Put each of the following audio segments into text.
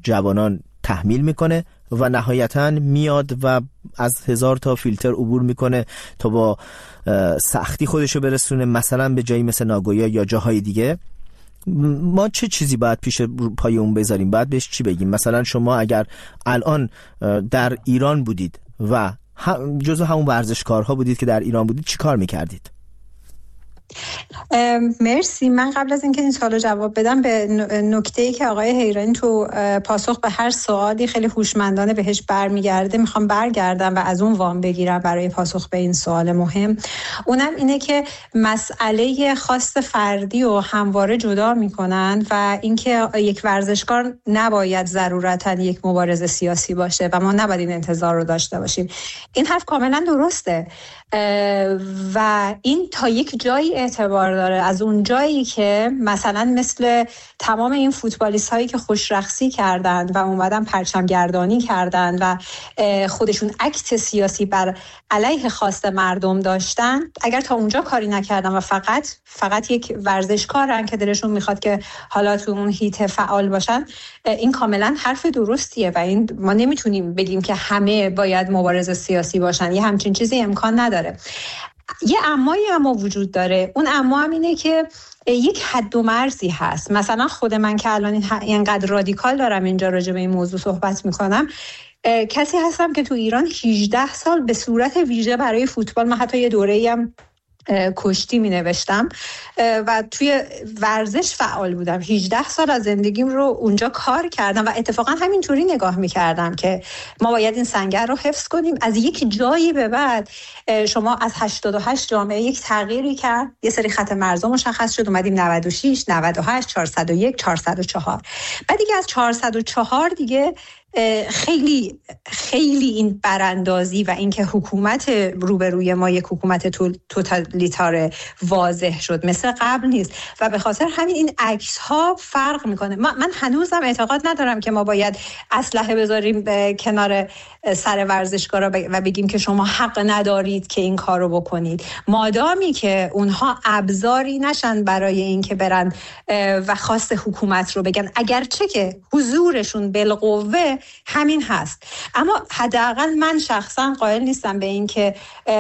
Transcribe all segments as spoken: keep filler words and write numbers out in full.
جوانان تحمیل میکنه و نهایتاً میاد و از هزار تا فیلتر عبور میکنه تا با سختی خودشو برسونه مثلا به جایی مثل ناگویا یا جاهای دیگه. ما چه چیزی باید پیش پای اون بذاریم؟ باید بهش چی بگیم؟ مثلا شما اگر الان در ایران بودید و جزو همون ورزشکارها بودید که در ایران بودید، چی کار میکردید؟ مرسی. من قبل از اینکه این سوالو جواب بدم به نکته‌ای که آقای حیرانی تو پاسخ به هر سوالی خیلی هوشمندانه بهش برمیگرده میخوام برگردم و از اون وام بگیرم برای پاسخ به این سوال مهم. اونم اینه که مسئله خواست فردی و همواره جدا میکنن و اینکه یک ورزشکار نباید ضرورتاً یک مبارز سیاسی باشه و ما نباید این انتظار رو داشته باشیم. این حرف کاملا درسته و این تا یک جایی اعتبار داره. از اون جایی که مثلا مثل تمام این فوتبالیست هایی که خوشرقصی کردن و اومدن پرچم گردانی کردن و خودشون اکت سیاسی بر علیه خواست مردم داشتن، اگر تا اونجا کاری نکردن و فقط فقط یک ورزشکارن که دلشون میخواد که حالا تو اون هیت فعال باشن، این کاملا حرف درستیه و این ما نمیتونیم بگیم که همه باید مبارز سیاسی باشن. یه همچین چیزی امکان نداره. یه امایی اما وجود داره. اون اما هم اینه که یک حد و مرزی هست. مثلا خود من که الان اینقدر رادیکال دارم اینجا راجع به این موضوع صحبت میکنم، کسی هستم که تو ایران هجده سال به صورت ویژه برای فوتبال، من حتی یه دوره‌ای هم کشتی می نوشتم و توی ورزش فعال بودم. هجده سال از زندگیم رو اونجا کار کردم و اتفاقا همینطوری نگاه می کردم که ما باید این سنگر رو حفظ کنیم. از یک جایی به بعد شما از هشتاد و هشت جامعه یک تغییری کرد، یه سری خط مرزا مشخص شد، اومدیم نود و شش، نود و هشت، چهارصد و یک، چهارصد و چهار. بعد دیگه از چهارصد و چهار دیگه خیلی خیلی این براندازی و اینکه حکومت روبروی ما یک حکومت توتالیتار واضح شد، مثل قبل نیست و به خاطر همین این عکس ها فرق میکنه. من هنوزم اعتقاد ندارم که ما باید اسلحه بذاریم کنار سر ورزشکارا و بگیم که شما حق ندارید که این کارو بکنید، مادامی که اونها ابزاری نشن برای اینکه برن و خواست حکومت رو بگن، اگرچه که حضورشون بالقوه همین هست. اما حداقل من شخصا قائل نیستم به این که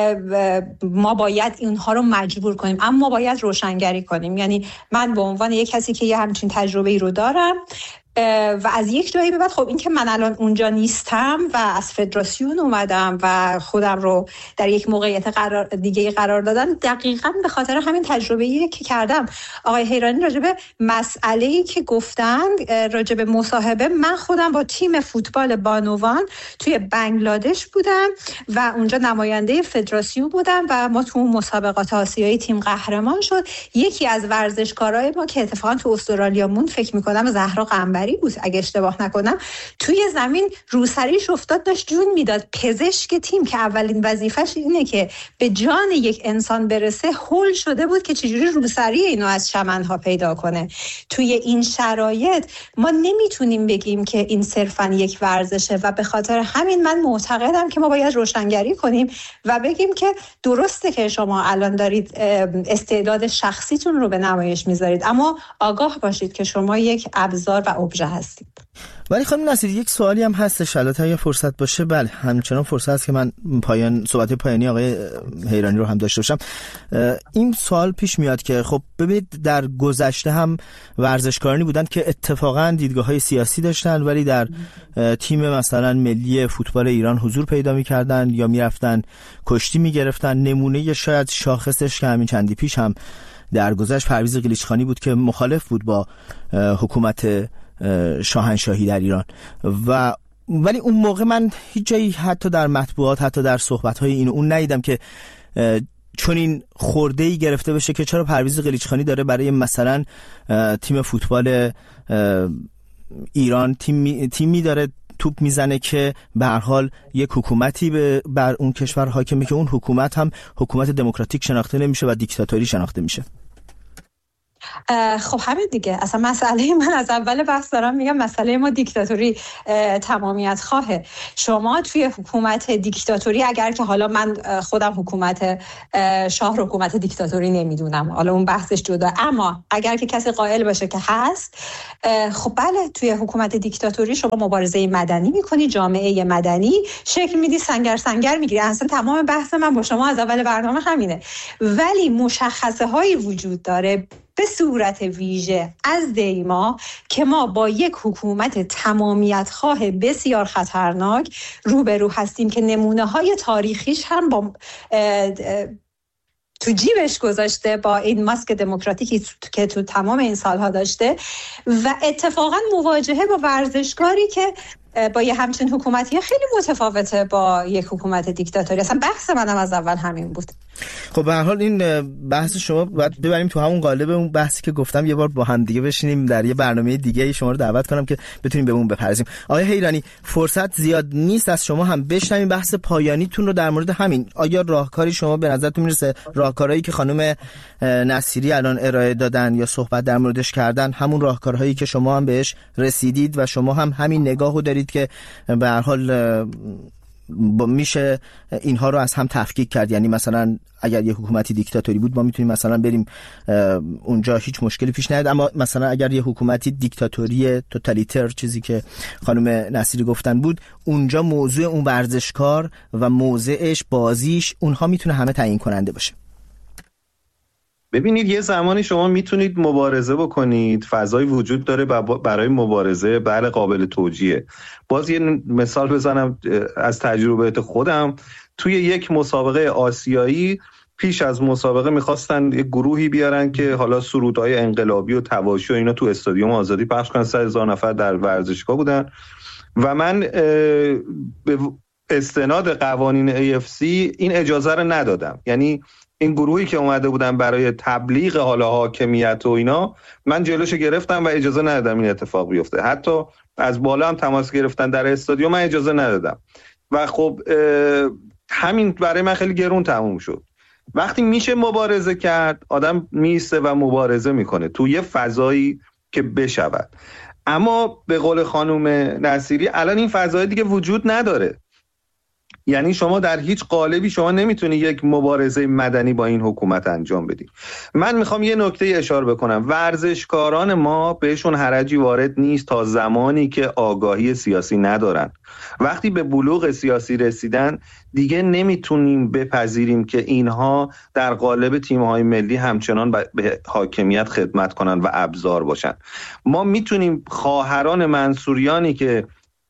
ما باید اینها رو مجبور کنیم، اما باید روشنگری کنیم. یعنی من به عنوان یک کسی که یه همچین تجربه‌ای رو دارم و از یک جایی به بعد، خب این که من الان اونجا نیستم و از فدراسیون اومدم و خودم رو در یک موقعیت قرار دیگه قرار دادم، دقیقاً به خاطر همین تجربه‌ای که کردم. آقای حیرانی راجع به مسئله‌ای که گفتن، راجع به مصاحبه، من خودم با تیم فوتبال بانوان توی بنگلادش بودم و اونجا نماینده فدراسیون بودم و ما تو مسابقات آسیایی تیم قهرمان شد. یکی از ورزشکارای ما که اتفاقاً تو استرالیا موند، فکر می‌کنم زهرا قنبری بود اگه اشتباه نکنم، توی زمین روسریش افتاد، داشت جون میداد. پزشک تیم که اولین وظیفش اینه که به جان یک انسان برسه، هول شده بود که چجوری روسری اینو از چمنها پیدا کنه. توی این شرایط ما نمیتونیم بگیم که این صرفاً یک ورزشه و به خاطر همین من معتقدم که ما باید روشنگری کنیم و بگیم که درسته که شما الان دارید استعداد شخصیتون رو به نمایش میذارید، اما آگاه باشید که شما یک ابزار و ابژه هستید. ولی خانم نصیری، یک سوالی هم هستش، البته اگه فرصت باشه. بله، همچنان فرصت هست که من پایان صحبت پایانی آقای حیرانی رو هم داشته باشم. این سوال پیش میاد که خب ببینید، در گذشته هم ورزشکارانی بودند که اتفاقا دیدگاه‌های سیاسی داشتن ولی در تیم مثلا ملی فوتبال ایران حضور پیدا می‌کردن یا می‌رفتن کشتی می‌گرفتن. نمونه شاید شاخصش که همین چندی پیش هم در گذشت پرویز قلیچخانی بود که مخالف بود با حکومت شاهنشاهی در ایران و ولی اون موقع من هیچ جایی حتی در مطبوعات، حتی در صحبت‌های این اون ندیدم که چون این خورده‌ای گرفته بشه که چرا پرویز قلیچخانی داره برای مثلا تیم فوتبال ایران تیم تیمی داره توپ میزنه که به هر حال یک حکومتی به بر اون کشور حاکمه که اون حکومت هم حکومت دموکراتیک شناخته نمیشه و دیکتاتوری شناخته میشه. خب همین دیگه، اصلا مسئله من از اول بحث دارم میگم مسئله ما دیکتاتوری تمامیت خواهه. شما توی حکومت دیکتاتوری، اگر که حالا من خودم حکومت شاه رو حکومت دیکتاتوری نمیدونم، حالا اون بحثش جدا، اما اگر که کسی قائل باشه که هست، خب بله توی حکومت دیکتاتوری شما مبارزه مدنی میکنی، جامعه مدنی شکل میدی، سنگر سنگر میگیری. اصلا تمام بحث من با شما از اول برنامه همینه. ولی مشخصه هایی وجود داره به صورت ویژه از دیما که ما با یک حکومت تمامیت خواه بسیار خطرناک روبرو هستیم که نمونه های تاریخیش هم با تو جیبش گذاشته با این ماسک دموکراتیکی که تو تمام این سالها داشته، و اتفاقا مواجهه با ورزشکاری که با یه همچین حکومتی خیلی متفاوته با یک حکومت دیکتاتوری. اصلا بحث منم از اول همین بود. خب به هر حال این بحث شما باید ببریم تو همون قالب اون بحثی که گفتم، یه بار با هم دیگه بشینیم در یه برنامه دیگه شما رو دعوت کنم که بتونیم به اون بپردازیم. آقای حیرانی، فرصت زیاد نیست، از شما هم بشنویم بحث پایانیتون رو در مورد همین. آیا راهکاری شما به نظرتون میرسه راهکارهایی که خانم نصیری الان ارائه دادن یا صحبت در موردش کردن همون راهکارهایی که شما هم بهش رسیدید و شما هم همین نگاهو دارید که به هر حال میشه اینها رو از هم تفکیک کرد؟ یعنی مثلا اگر یه حکومتی دیکتاتوری بود ما میتونیم مثلا بریم اونجا هیچ مشکلی پیش نیاد، اما مثلا اگر یه حکومتی دیکتاتوری توتالیتر، چیزی که خانم نصیری گفتن بود، اونجا موضوع اون ورزشکار و موضعش، بازیش، اونها میتونه همه تعیین کننده باشه. ببینید، یه زمانی شما میتونید مبارزه بکنید، فضای وجود داره برای مبارزه، بله قابل توجیه. باز یه مثال بزنم از تجربه خودم. توی یک مسابقه آسیایی پیش از مسابقه میخواستن یک گروهی بیارن که حالا سرودهای انقلابی و تواشی و اینا تو استادیوم آزادی پخش کنن. سه هزار نفر در ورزشگاه بودن و من به استناد قوانین ای اف سی این اجازه رو ندادم. یعنی این گروهی که اومده بودن برای تبلیغ حالا حاکمیت و اینا، من جلوشو گرفتم و اجازه ندادم این اتفاق بیفته. حتی از بالا هم تماس گرفتن در استادیوم، من اجازه ندادم و خب همین برای من خیلی گرون تموم شد. وقتی میشه مبارزه کرد، آدم میسته و مبارزه میکنه تو یه فضایی که بشود. اما به قول خانم نصیری الان این فضای دیگه وجود نداره. یعنی شما در هیچ قالبی شما نمیتونی یک مبارزه مدنی با این حکومت انجام بدی. من میخوام یه نکته اشاره بکنم. ورزشکاران ما بهشون حرجی وارد نیست تا زمانی که آگاهی سیاسی ندارن. وقتی به بلوغ سیاسی رسیدن دیگه نمیتونیم بپذیریم که اینها در قالب تیم‌های ملی همچنان به حاکمیت خدمت کنن و ابزار باشن. ما میتونیم خواهران منصوریانی که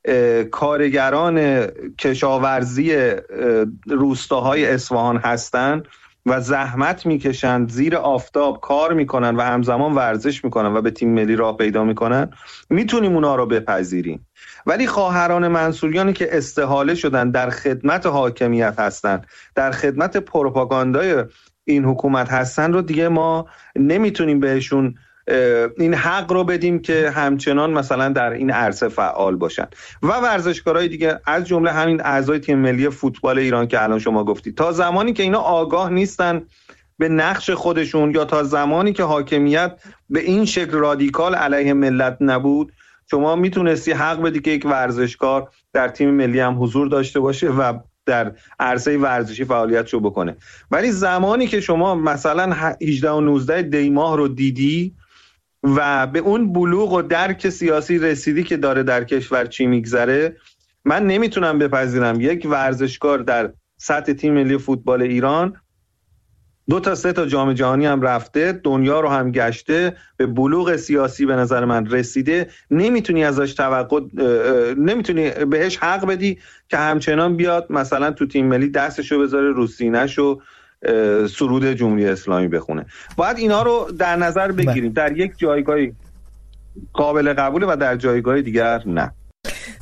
کارگران کشاورزی روستاهای اصفهان هستند و زحمت میکشند، زیر آفتاب کار میکنن و همزمان ورزش میکنن و به تیم ملی راه پیدا میکنن، میتونیم اونا رو بپذیریم. ولی خواهران منصوریانی که استحاله شدن، در خدمت حاکمیت هستن، در خدمت پروپاگاندای این حکومت هستن رو دیگه ما نمیتونیم بهشون این حق رو بدیم که همچنان مثلا در این عرصه فعال باشن. و ورزشکارای دیگه از جمله همین اعضای تیم ملی فوتبال ایران که الان شما گفتید، تا زمانی که اینا آگاه نیستن به نقش خودشون، یا تا زمانی که حاکمیت به این شکل رادیکال علیه ملت نبود، شما میتونستی حق بدی که یک ورزشکار در تیم ملی هم حضور داشته باشه و در عرصه ورزشی فعالیتشو بکنه. ولی زمانی که شما مثلا هجده و نوزده دی ماه رو دیدی و به اون بلوغ و درک سیاسی رسیدی که داره در کشور چی میگذره، من نمیتونم بپذیرم یک ورزشکار در سطح تیم ملی فوتبال ایران دو تا سه تا جام جهانی هم رفته، دنیا رو هم گشته، به بلوغ سیاسی به نظر من رسیده، نمیتونی ازش توقع نمیتونی بهش حق بدی که همچنان بیاد مثلا تو تیم ملی دستشو بذاره رو سینه‌شو سرود جمهوری اسلامی بخونه. باید اینا رو در نظر بگیریم. در یک جایگاهی قابل قبوله و در جایگاه دیگر نه.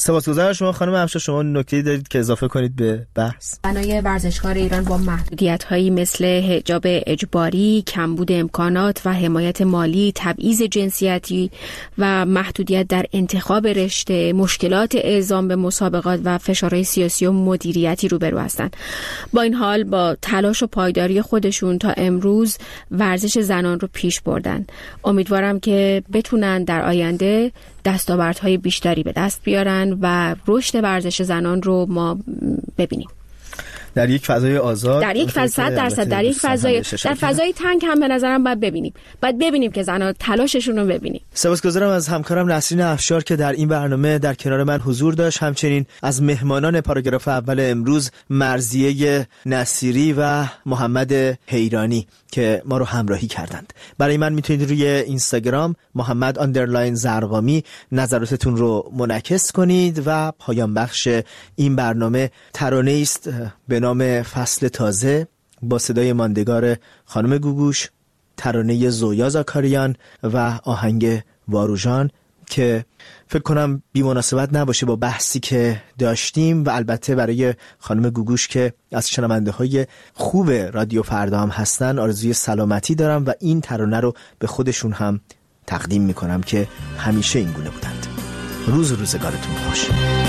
سپاسگزارم شما خانم همشا. شما نکته‌ای دارید که اضافه کنید به بحث؟ بنای ورزشکار ایران با محدودیت‌هایی مثل حجاب اجباری، کمبود امکانات و حمایت مالی، تبعیض جنسیتی و محدودیت در انتخاب رشته، مشکلات اعزام به مسابقات و فشارهای سیاسی و مدیریتی روبرو هستند. با این حال با تلاش و پایداری خودشون تا امروز ورزش زنان رو پیش بردن. امیدوارم که بتونن در آینده دستاوردهای بیشتری به دست بیارن و رشد ورزش زنان رو ما ببینیم در یک فضای آزاد، در یک فضای درصد در یک فضای در فضای تنگ هم به نظرم باید ببینیم باید ببینیم که زنان تلاششون رو ببینیم. سپاسگزارم از همکارم نسرین افشار که در این برنامه در کنار من حضور داشت. همچنین از مهمانان پاراگراف اول امروز مرضیه نصیری و محمد حیرانی که ما رو همراهی کردند. برای من میتونید روی اینستاگرام محمد آندرلاین زرقامی نظراتتون رو منعکس کنید و پایان بخش این برنامه ترانه است به نام فصل تازه با صدای ماندگار خانم گوگوش، ترانه زویا زاکاریان و آهنگ واروژان که فکر کنم بی مناسبت نباشه با بحثی که داشتیم و البته برای خانم گوگوش که از شنونده های خوب رادیو فردا هم هستن آرزوی سلامتی دارم و این ترانه رو به خودشون هم تقدیم میکنم که همیشه این گونه بودند. روز و روزگارتون خوش.